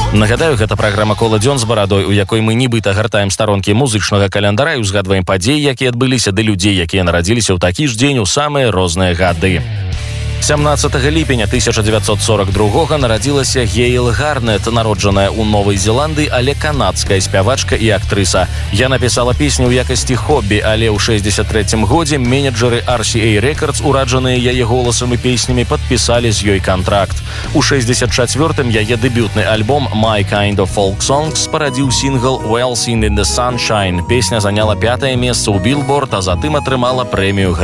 Нагадаю, гэта праграма «Кола дзён з барадой», у якой мы нібыта гартаем старонкі музычнага календара і узгадваем падзеі, якія адбыліся, ды людзей, якія нарадзіліся ў такі ж дзень у самыя розныя гады. 17 ліпеня 1942 нарадзілася Гейл Гарнет, народжаная ў Новай Зеландыі, але канадская спявачка і актрыса. Яна пісала песню ў якасці хобі, але ў 63 годзе менеджеры RCA Records, ураджаныя яе голасам і песнямі, падпісалі з ёй кантракт. У 64-м яе дэбютны альбом «My Kind of Folk Songs» спарадзіў сінгл «Well Seen in the Sunshine». Песня заняла 5-е месца ў Billboard, а затым атрымала прэмію